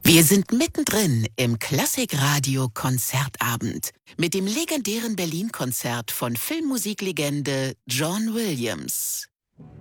Wir sind mittendrin im Klassikradio-Konzertabend mit dem legendären Berlin-Konzert von Filmmusiklegende John Williams.